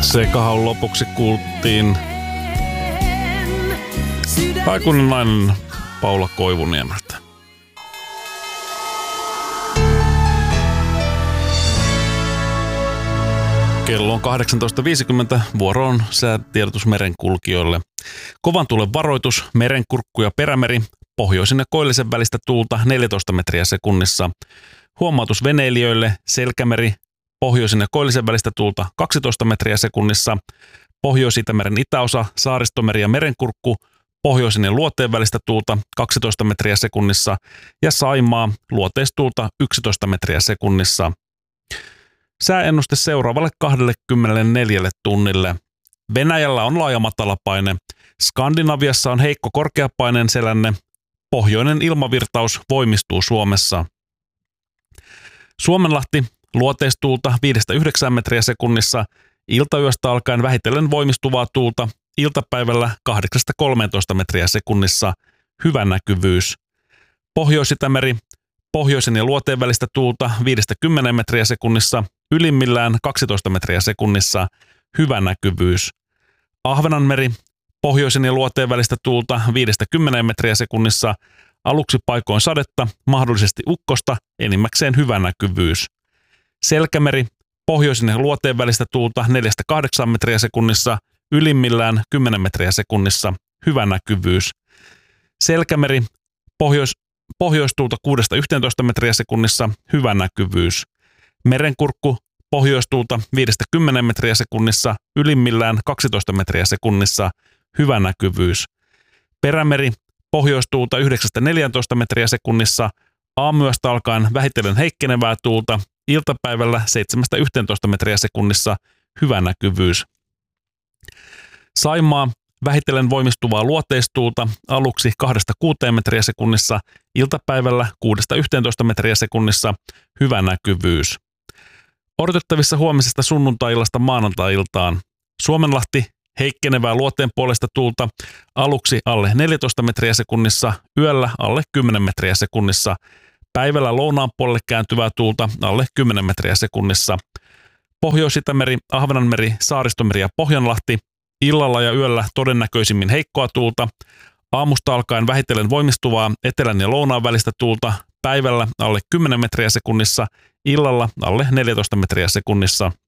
Sekahan lopuksi kuultiin aikuinen nainen Paula Koivuniemeltä. Kello on 18.50, vuoro on säätiedotus merenkulkijoille. Kovan tuulen varoitus, merenkurkku ja perämeri, pohjoisin ja koillisen välistä tuulta 14 metriä sekunnissa. Huomautus veneilijöille, selkämeri, pohjoisin ja koillisen välistä tuulta 12 metriä sekunnissa. Pohjois-Itämeren itäosa, Saaristomeri ja merenkurkku, pohjoisin ja luoteen välistä tuulta 12 metriä sekunnissa. Ja Saimaa, luoteistuulta 11 metriä sekunnissa. Sääennuste seuraavalle 24 tunnille. Venäjällä on laaja matalapaine. Skandinaviassa on heikko korkeapaineen selänne. Pohjoinen ilmavirtaus voimistuu Suomessa. Suomenlahti, luoteistuulta 5-9 metriä sekunnissa. Iltayöstä alkaen vähitellen voimistuvaa tuulta. Iltapäivällä 8-13 metriä sekunnissa. Hyvä näkyvyys. Pohjois-Itämeri, pohjoisen ja luoteen välistä tuulta 5-10 metriä sekunnissa. Ylimmillään 12 metriä sekunnissa. Hyvä näkyvyys. Ahvenanmeri, pohjoisen ja luoteen välistä tuulta 5-10 metriä sekunnissa. Aluksi paikoin sadetta, mahdollisesti ukkosta, enimmäkseen hyvä näkyvyys. Selkämeri, pohjoisen ja luoteen välistä tuulta 4-8 metriä sekunnissa. Ylimmillään 10 metriä sekunnissa. Hyvä näkyvyys. Selkämeri, pohjoistuulta 6-11 metriä sekunnissa. Hyvä näkyvyys. Merenkurkku, pohjoistuulta 5-10 metriä sekunnissa, ylimmillään 12 metriä sekunnissa, hyvä näkyvyys. Perämeri, pohjoistuulta 9-14 metriä sekunnissa, aamuyöstä alkaen vähitellen heikkenevää tuulta, iltapäivällä 7-11 metriä sekunnissa, hyvä näkyvyys. Saimaa, vähitellen voimistuvaa luoteistuulta, aluksi 2-6 metriä sekunnissa, iltapäivällä 6-11 metriä sekunnissa, hyvä näkyvyys. Odotettavissa huomisesta sunnuntai-illasta maanantai-iltaan. Suomenlahti, heikkenevää luoteen puolesta tuulta, aluksi alle 14 metriä sekunnissa, yöllä alle 10 metriä sekunnissa. Päivällä lounaan puolelle kääntyvää tuulta alle 10 metriä sekunnissa. Pohjois-Itämeri, Ahvenanmeri, Saaristomeri ja Pohjanlahti, illalla ja yöllä todennäköisimmin heikkoa tuulta. Aamusta alkaen vähitellen voimistuvaa etelän ja lounaan välistä tuulta, päivällä alle 10 metriä sekunnissa, illalla alle 14 metriä sekunnissa.